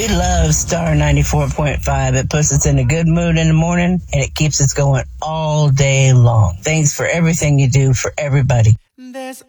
love Star 94.5. It puts us in a good mood in the morning, and it keeps us going all day long. Thanks for everything you do for everybody.